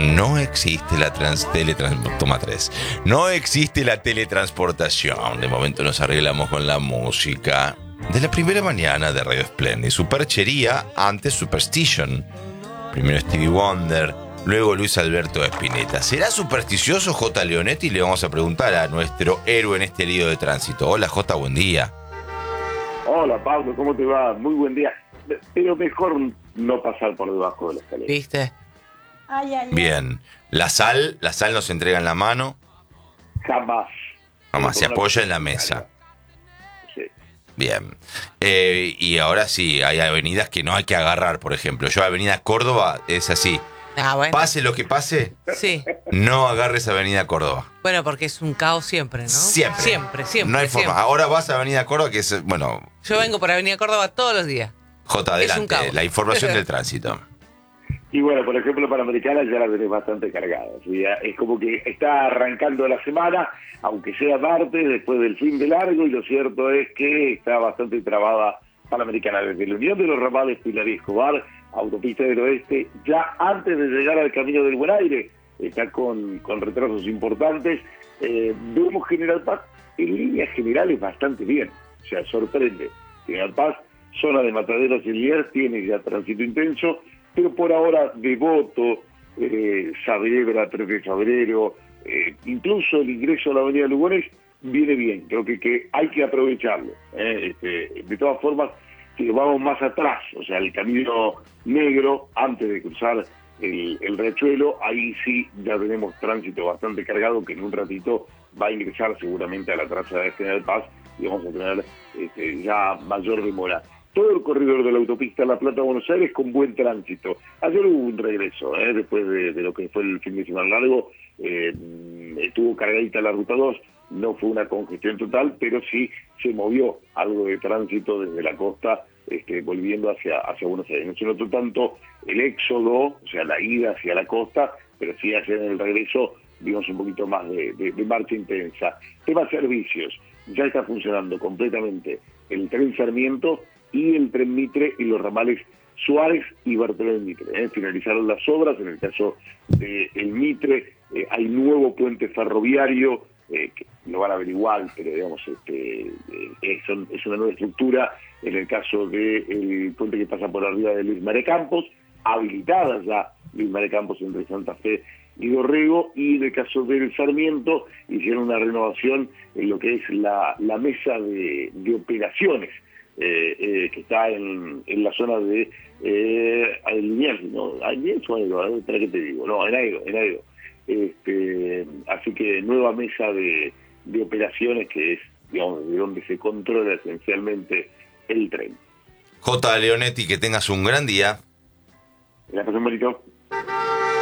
No existe la toma 3. No existe la teletransportación. De momento nos arreglamos con la música de la primera mañana de Radio Splendid. Superchería antes Superstition. Primero Stevie Wonder, luego Luis Alberto Spinetta. ¿Será supersticioso J. Leonetti? Le vamos a preguntar a nuestro héroe en este lío de tránsito. Hola J, buen día. Hola Pablo, ¿cómo te va? Muy buen día. Pero mejor no pasar por debajo de la escalera. ¿Viste? Bien. La sal nos entrega en la mano. Jamás. Jamás, se apoya en la mesa. Sí. Bien. Y ahora sí, hay avenidas que no hay que agarrar, por ejemplo. Yo, Avenida Córdoba, es así. Ah, bueno. Pase lo que pase, Sí. no agarres Avenida Córdoba. Bueno, porque es un caos siempre, ¿no? Siempre. Siempre. No hay forma. Siempre. Ahora vas a Avenida Córdoba, que es, bueno... Yo vengo por Avenida Córdoba todos los días. J, Es un adelante. caos. La información del tránsito. Y bueno, por ejemplo, Panamericana ya la tenés bastante cargada. ¿Sí? Es como que está arrancando la semana, aunque sea martes, después del fin de largo, y lo cierto es que está bastante trabada Panamericana desde la Unión de los Ramales Pilar y Escobar, Autopista del Oeste, ya antes de llegar al Camino del Buen Aire, está con retrasos importantes. Vemos General Paz en líneas generales bastante bien, o sea, sorprende. General Paz, zona de Mataderos y Liniers, tiene ya tránsito intenso, pero por ahora Devoto, Saavedra, 3 de febrero, incluso el ingreso a la avenida Lugones viene bien. Creo que hay que aprovecharlo. De todas formas, si vamos más atrás, o sea, el Camino Negro, antes de cruzar el Riachuelo, ahí sí ya tenemos tránsito bastante cargado, que en un ratito va a ingresar seguramente a la trazada de General Paz y vamos a tener ya mayor demora. Todo el corredor de la autopista La Plata-Buenos Aires con buen tránsito. Ayer hubo un regreso, después de lo que fue el fin de semana largo, estuvo cargadita la Ruta 2, no fue una congestión total, pero sí se movió algo de tránsito desde la costa, volviendo hacia Buenos Aires. No se notó tanto el éxodo, o sea, la ida hacia la costa, pero sí ayer en el regreso vimos un poquito más de marcha intensa. Tema servicios, ya está funcionando completamente el tren Sarmiento y el tren Mitre y los ramales Suárez y Bartolomé Mitre. Finalizaron las obras, en el caso del Mitre hay nuevo puente ferroviario, que lo van a ver igual, pero digamos, es una nueva estructura. En el caso del puente que pasa por arriba de Luis María Campos, habilitada ya Luis María Campos entre Santa Fe y Dorrego, y en el caso del Sarmiento hicieron una renovación en lo que es la mesa de operaciones, que está en la zona de Liniers, ¿no? ¿Liniers o Aedo? ¿Para qué te digo? No, en Aedo. Así que nueva mesa de operaciones, que es, digamos, de donde se controla esencialmente el tren. J. Leonetti, que tengas un gran día. Gracias, Marito.